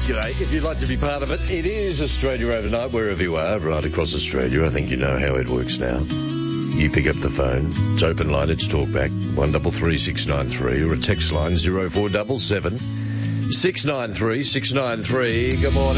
G'day. If you'd like to be part of it, it is Australia Overnight, wherever you are, right across Australia. I think you know how it works now. You pick up the phone. It's open line, it's talkback, 133693, or a text line 0477 693 693. Good morning.